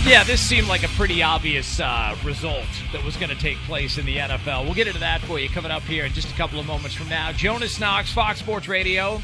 Yeah, this seemed like a pretty obvious result that was going to take place in the NFL. We'll get into that for you coming up here in just a couple of moments from now. Jonas Knox, Fox Sports Radio.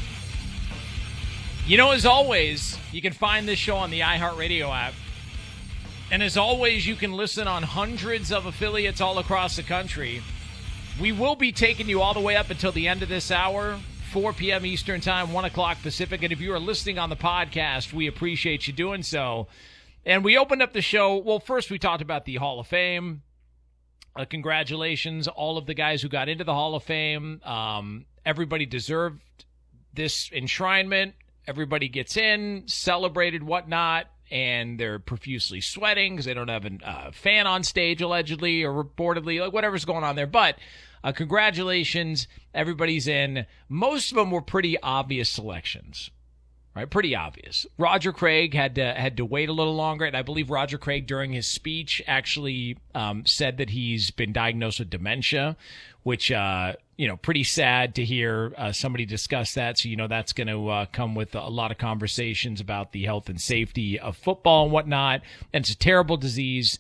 You know, as always, you can find this show on the iHeartRadio app. And as always, you can listen on hundreds of affiliates all across the country. We will be taking you all the way up until the end of this hour, 4 p.m. Eastern Time, 1 o'clock Pacific. And if you are listening on the podcast, we appreciate you doing so. And we opened up the show. Well, first we talked about the Hall of Fame. Congratulations, all of the guys who got into the Hall of Fame. Everybody deserved this enshrinement. Everybody gets in, celebrated, whatnot, and they're profusely sweating because they don't have a fan on stage, allegedly, or reportedly, like whatever's going on there. But congratulations, everybody's in. Most of them were pretty obvious selections. Right, pretty obvious. Roger Craig had to wait a little longer, and I believe Roger Craig during his speech actually said that he's been diagnosed with dementia, which pretty sad to hear somebody discuss that. So that's going to come with a lot of conversations about the health and safety of football and whatnot. And it's a terrible disease.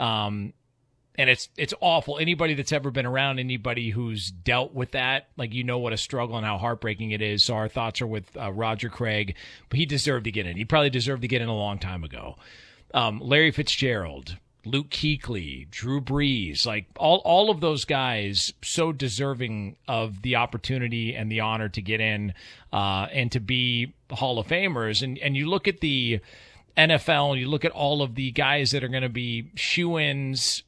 And it's awful. Anybody that's ever been around anybody who's dealt with that, what a struggle and how heartbreaking it is. So our thoughts are with Roger Craig, but he deserved to get in. He probably deserved to get in a long time ago. Larry Fitzgerald, Luke Kuechly, Drew Brees, all of those guys so deserving of the opportunity and the honor to get in and to be Hall of Famers. And you look at the NFL and you look at all of the guys that are going to be shoo-ins,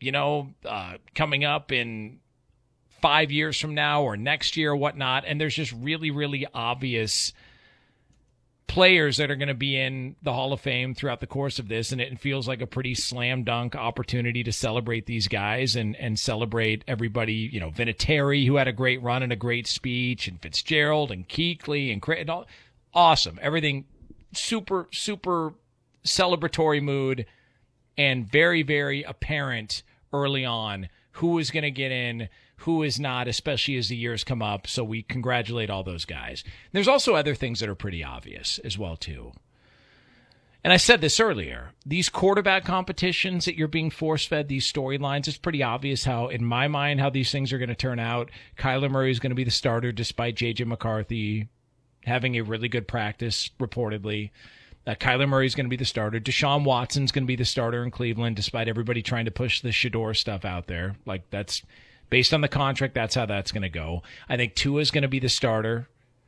coming up in 5 years from now or next year or whatnot. And there's just really, really obvious players that are going to be in the Hall of Fame throughout the course of this. And it feels like a pretty slam dunk opportunity to celebrate these guys and celebrate everybody, Vinatieri, who had a great run and a great speech, and Fitzgerald and Kuechly and all. Awesome. Everything super, super celebratory mood and very, very apparent early on who is going to get in, who is not, especially as the years come up. So we congratulate all those guys. There's also other things that are pretty obvious as well, too. And I said this earlier, these quarterback competitions that you're being force-fed, these storylines, it's pretty obvious how, in my mind, how these things are going to turn out. Kyler Murray is going to be the starter despite J.J. McCarthy having a really good practice, reportedly. Kyler Murray's going to be the starter. Deshaun Watson's going to be the starter in Cleveland, despite everybody trying to push the Shador stuff out there. That's based on the contract. That's how that's going to go. I think Tua's going to be the starter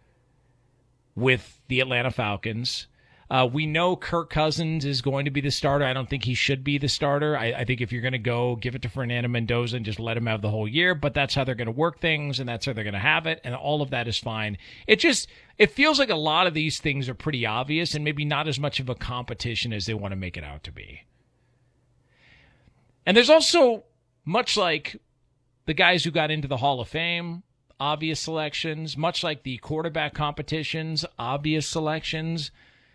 with the Atlanta Falcons. We know Kirk Cousins is going to be the starter. I don't think he should be the starter. I think if you're going to go, give it to Fernando Mendoza and just let him have the whole year. But that's how they're going to work things, and that's how they're going to have it, and all of that is fine. It feels like a lot of these things are pretty obvious and maybe not as much of a competition as they want to make it out to be. And there's also, much like the guys who got into the Hall of Fame, obvious selections, much like the quarterback competitions, obvious selections.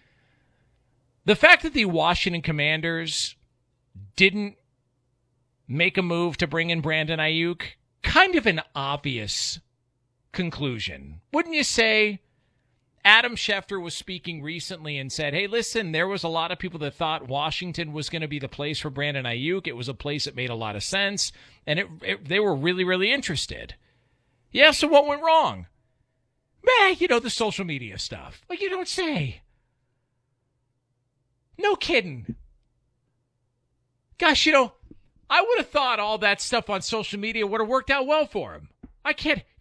The fact that the Washington Commanders didn't make a move to bring in Brandon Ayuk, kind of an obvious conclusion. Wouldn't you say? Adam Schefter was speaking recently and said, hey, listen, there was a lot of people that thought Washington was going to be the place for Brandon Ayuk. It was a place that made a lot of sense, and they were really, really interested. Yeah, so what went wrong? The social media stuff. You don't say. No kidding. Gosh, I would have thought all that stuff on social media would have worked out well for him. I can't.